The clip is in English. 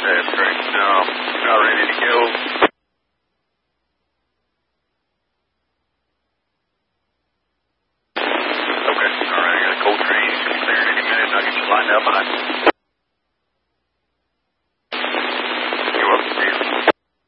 That's great. Not ready to go. Okay, all right, I got a cold train. It's going to be clearing any minute. I'll get you lined up.